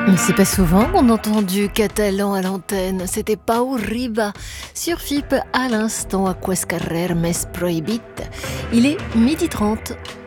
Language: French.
Mais c'est pas souvent qu'on entend du catalan à l'antenne. C'était Pau Riba sur FIP à l'instant à Cuescarrer Mes Prohibit. Il est 12h30.